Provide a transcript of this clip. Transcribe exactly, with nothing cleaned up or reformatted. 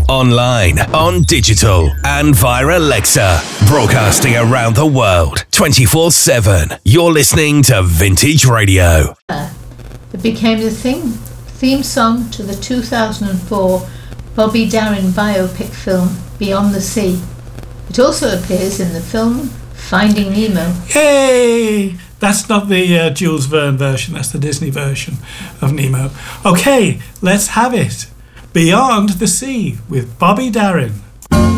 online, on digital, and via Alexa. Broadcasting around the world, twenty-four seven. You're listening to Vintage Radio. It became the thing, theme song to the two thousand four Bobby Darin biopic film Beyond the Sea. It also appears in the film Finding Nemo. Yay! That's not the uh, Jules Verne version, that's the Disney version of Nemo. Okay, let's have it. Beyond the Sea with Bobby Darin.